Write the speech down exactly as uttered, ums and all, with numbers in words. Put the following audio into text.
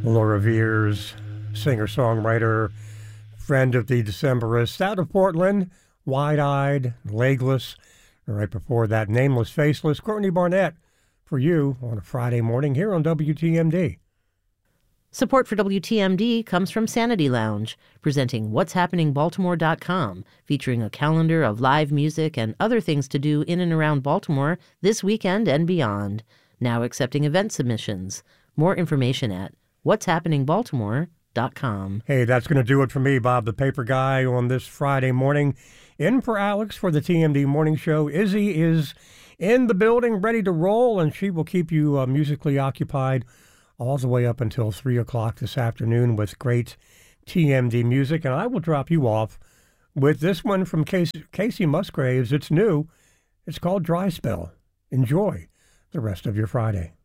Laura Veers, singer-songwriter, friend of the Decemberists, out of Portland, wide-eyed, legless. And right before that, nameless, faceless, Courtney Barnett, for you on a Friday morning here on W T M D. Support for W T M D comes from Sanity Lounge, presenting whats happening baltimore dot com, featuring a calendar of live music and other things to do in and around Baltimore this weekend and beyond. Now accepting event submissions. More information at whats happening baltimore dot com. Hey, that's going to do it for me, Bob the Paper Guy, on this Friday morning. In for Alex for the T M D Morning Show. Izzy is in the building, ready to roll, and she will keep you uh, musically occupied all the way up until three o'clock this afternoon with great T M D music. And I will drop you off with this one from Casey, Casey Musgraves. It's new. It's called Dry Spell. Enjoy the rest of your Friday.